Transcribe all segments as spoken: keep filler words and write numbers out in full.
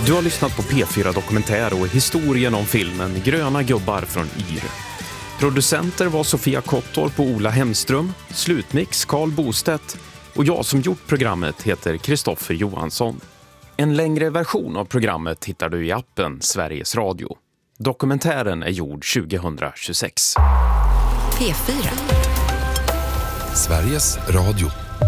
Du har lyssnat på P fyra Dokumentär och historien om filmen Gröna gubbar från Yr. Producenter var Sofia Kottorp och Ola Hemström, slutmix Carl Bostedt och jag som gjort programmet heter Kristoffer Johansson. En längre version av programmet hittar du i appen Sveriges Radio. Dokumentären är gjord tjugohundratjugosex. P fyra. Sveriges Radio.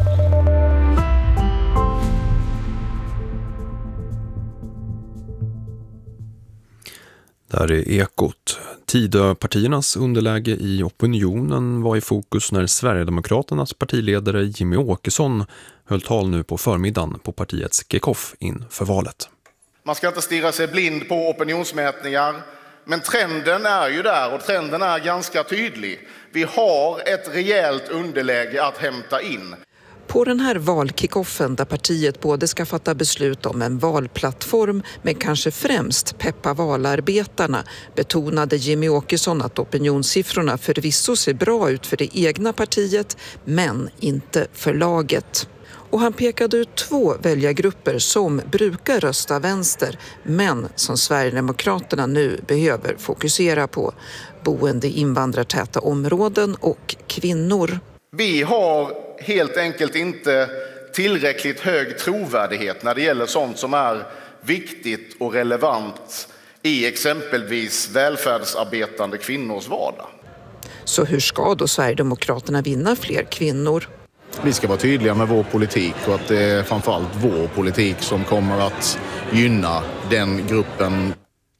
Där är Ekot. Tidöpartiernas underläge i opinionen var i fokus när Sverigedemokraternas partiledare Jimmie Åkesson höll tal nu på förmiddagen på partiets kick-off inför valet. Man ska inte stirra sig blind på opinionsmätningar, men trenden är ju där och trenden är ganska tydlig. Vi har ett rejält underläge att hämta in. På den här valkickoffen där partiet både ska fatta beslut om en valplattform men kanske främst peppa valarbetarna betonade Jimmie Åkesson att opinionssiffrorna förvisso ser bra ut för det egna partiet men inte för laget. Och han pekade ut två väljargrupper som brukar rösta vänster men som Sverigedemokraterna nu behöver fokusera på: boende i invandrartäta områden och kvinnor. Vi har helt enkelt inte tillräckligt hög trovärdighet när det gäller sånt som är viktigt och relevant i exempelvis välfärdsarbetande kvinnors vardag. Så hur ska då Sverigedemokraterna vinna fler kvinnor? Vi ska vara tydliga med vår politik och att det är framförallt vår politik som kommer att gynna den gruppen.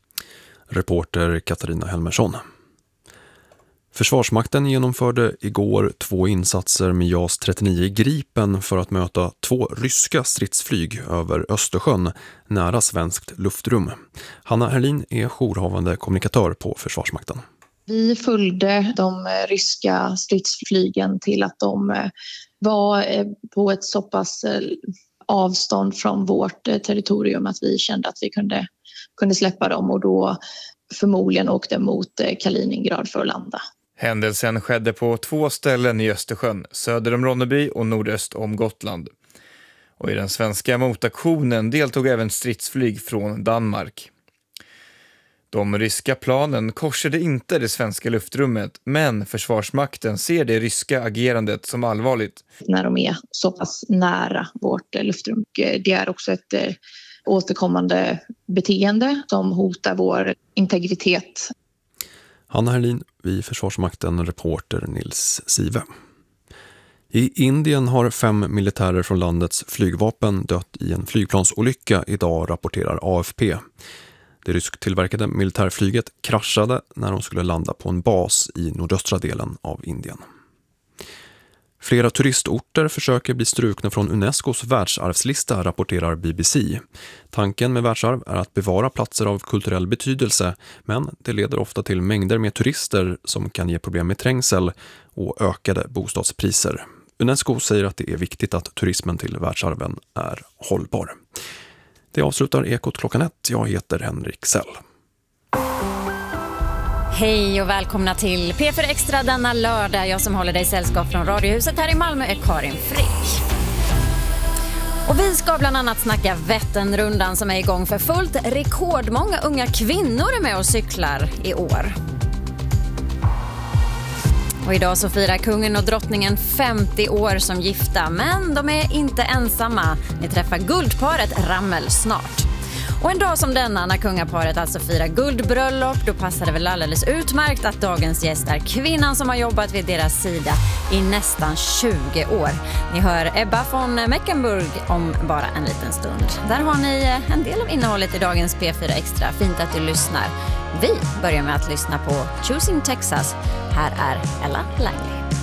Reporter Katarina Helmersson. Försvarsmakten genomförde igår två insatser med JAS trettionio Gripen för att möta två ryska stridsflyg över Östersjön nära svenskt luftrum. Hanna Herlin är jourhavande kommunikatör på Försvarsmakten. Vi följde de ryska stridsflygen till att de var på ett så pass avstånd från vårt territorium att vi kände att vi kunde, kunde släppa dem och då förmodligen åkte mot Kaliningrad för att landa. Händelsen skedde på två ställen i Östersjön, söder om Ronneby och nordöst om Gotland. Och i den svenska motaktionen deltog även stridsflyg från Danmark. De ryska planen korsade inte det svenska luftrummet, men Försvarsmakten ser det ryska agerandet som allvarligt. När de är så pass nära vårt luftrum. Det är också ett återkommande beteende som hotar vår integritet. Hanna Herlin vid Försvarsmakten, reporter Nils Sive. I Indien har fem militärer från landets flygvapen dött i en flygplansolycka idag, rapporterar A F P. Det rysktillverkade militärflyget kraschade när de skulle landa på en bas i nordöstra delen av Indien. Flera turistorter försöker bli strukna från Unescos världsarvslista, rapporterar B B C. Tanken med världsarv är att bevara platser av kulturell betydelse, men det leder ofta till mängder med turister som kan ge problem med trängsel och ökade bostadspriser. Unesco säger att det är viktigt att turismen till världsarven är hållbar. Det avslutar Ekot klockan ett. Jag heter Henrik Sell. Hej och välkomna till P fyra Extra denna lördag. Jag som håller dig sällskap från Radiohuset här i Malmö är Karin Frick. Och vi ska bland annat snacka Vätternrundan som är igång för fullt. Rekordmånga unga kvinnor är med och cyklar i år. Och idag så firar kungen och drottningen femtio år som gifta. Men de är inte ensamma. Ni träffar guldparet Rammel snart. Och en dag som denna, när kungaparet alltså firar guldbröllop, då passar det väl alldeles utmärkt att dagens gäst är kvinnan som har jobbat vid deras sida i nästan tjugo år. Ni hör Ebba von Meckenburg om bara en liten stund. Där har ni en del av innehållet i dagens P fyra Extra. Fint att du lyssnar. Vi börjar med att lyssna på Choosing Texas. Här är Ella Langley.